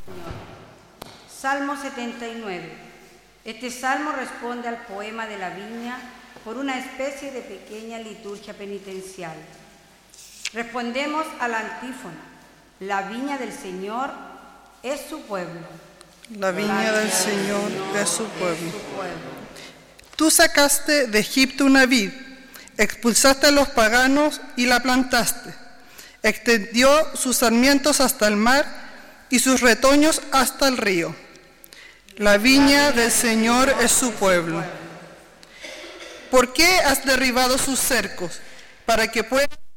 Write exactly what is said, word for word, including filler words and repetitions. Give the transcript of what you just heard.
Salmo setenta y nueve. Este salmo responde al poema de la viña por una especie de pequeña liturgia penitencial. Respondemos a la antífona: la viña del Señor es su pueblo. La viña, la viña del Señor, Señor es su pueblo. Es su pueblo. Tú sacaste de Egipto una vid, expulsaste a los paganos y la plantaste. Extendió sus sarmientos hasta el mar y sus retoños hasta el río. La viña del Señor es su pueblo. ¿Por qué has derribado sus cercos? Para que puedan